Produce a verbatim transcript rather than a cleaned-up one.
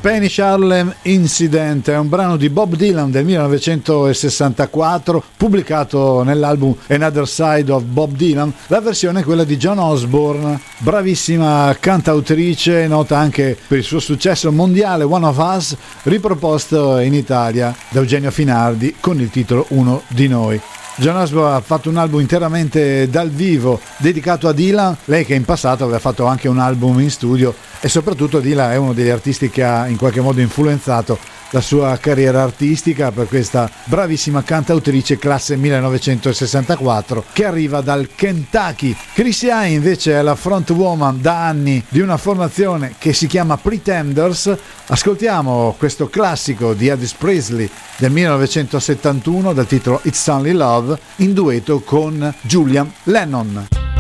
Spanish Harlem Incident è un brano di Bob Dylan del millenovecentosessantaquattro, pubblicato nell'album Another Side of Bob Dylan. La versione è quella di Joan Osborne, bravissima cantautrice, nota anche per il suo successo mondiale One of Us, riproposto in Italia da Eugenio Finardi con il titolo Uno di noi. Joan Osborne ha fatto un album interamente dal vivo dedicato a Dylan, lei che in passato aveva fatto anche un album in studio, e soprattutto Dylan è uno degli artisti che ha in qualche modo influenzato la sua carriera artistica, per questa bravissima cantautrice classe millenovecentosessantaquattro che arriva dal Kentucky. Chrissie Hynde invece è la frontwoman da anni di una formazione che si chiama Pretenders. Ascoltiamo questo classico di Elvis Presley del millenovecentosettantuno dal titolo It's Only Love in duetto con Julian Lennon.